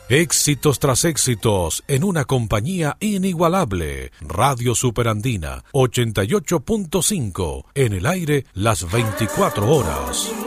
Éxitos tras éxitos en una compañía inigualable. Radio Superandina 88.5 en el aire las 24 horas.